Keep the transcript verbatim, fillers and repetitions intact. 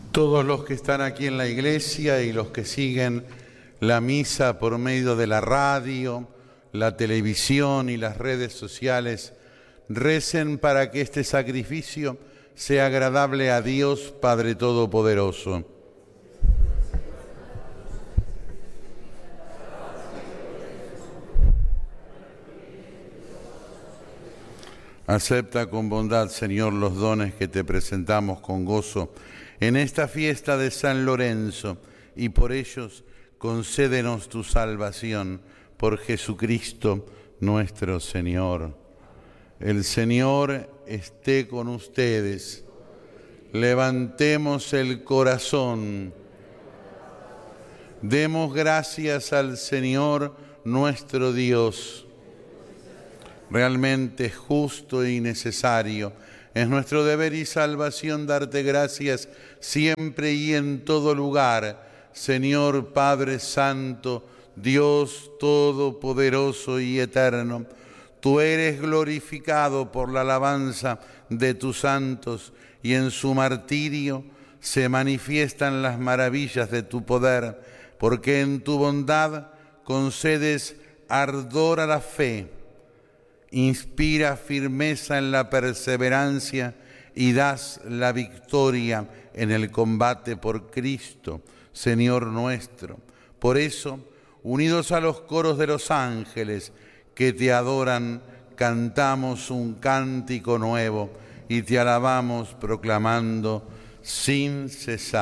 Todos los que están aquí en la iglesia y los que siguen la misa por medio de la radio, la televisión y las redes sociales, recen para que este sacrificio sea agradable a Dios Padre Todopoderoso. Acepta con bondad, Señor, los dones que te presentamos con gozo en esta fiesta de San Lorenzo, y por ellos concédenos tu salvación por Jesucristo nuestro Señor. El Señor esté con ustedes. Levantemos el corazón. Demos gracias al Señor nuestro Dios. Realmente justo y necesario es nuestro deber y salvación darte gracias siempre y en todo lugar, Señor Padre Santo, Dios Todopoderoso y Eterno. Tú eres glorificado por la alabanza de tus santos y en su martirio se manifiestan las maravillas de tu poder, porque en tu bondad concedes ardor a la fe, inspira firmeza en la perseverancia y das la victoria en el combate por Cristo, Señor nuestro. Por eso, unidos a los coros de los ángeles que te adoran, cantamos un cántico nuevo y te alabamos proclamando sin cesar.